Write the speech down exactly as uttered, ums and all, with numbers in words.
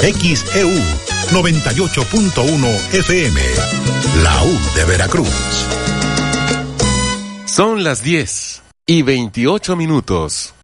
X E U noventa y ocho punto uno F M, la U de Veracruz. Son las diez y veintiocho minutos.